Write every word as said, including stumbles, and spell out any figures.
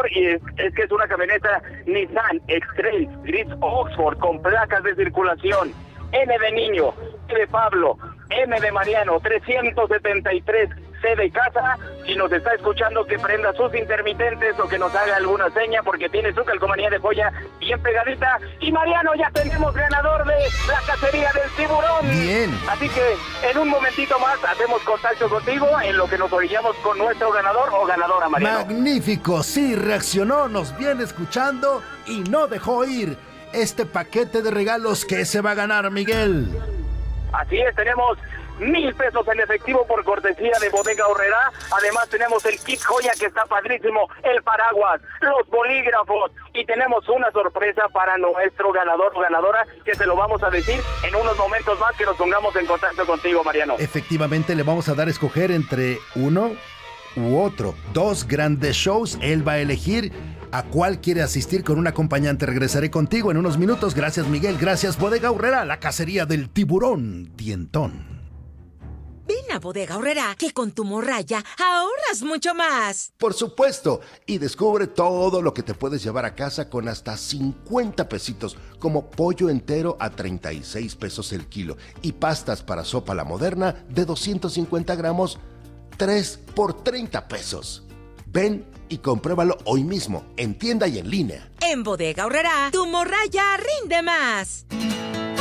mejor y es, es que es una camioneta Nissan X-Trail gris Oxford con placas de circulación. N de niño, P de Pablo, M de Mariano, trescientos setenta y tres, C de casa. Si nos está escuchando, que prenda sus intermitentes o que nos haga alguna seña porque tiene su calcomanía de joya bien pegadita. Y Mariano, ya tenemos ganador de la cacería del tiburón. Bien. Así que en un momentito más hacemos contacto contigo en lo que nos orillamos con nuestro ganador o ganadora, Mariano. Magnífico, sí, reaccionó, nos viene escuchando y no dejó ir este paquete de regalos que se va a ganar, Miguel. Así es, tenemos mil pesos en efectivo por cortesía de Bodega Aurrerá. Además tenemos el kit joya que está padrísimo, el paraguas, los bolígrafos y tenemos una sorpresa para nuestro ganador o ganadora que se lo vamos a decir en unos momentos más que nos pongamos en contacto contigo, Mariano. Efectivamente le vamos a dar a escoger entre uno u otro, dos grandes shows. Él va a elegir a cuál quiere asistir con un acompañante. Regresaré contigo en unos minutos. Gracias, Miguel. Gracias, Bodega Aurrerá, la cacería del tiburón dientón. Ven a Bodega Aurrerá, que con tu morralla ahorras mucho más. Por supuesto, y descubre todo lo que te puedes llevar a casa con hasta cincuenta pesitos, como pollo entero a treinta y seis pesos el kilo y pastas para sopa la moderna de doscientos cincuenta gramos, tres por treinta pesos. Ven y compruébalo hoy mismo, en tienda y en línea. En Bodega Aurrerá, tu morralla rinde más.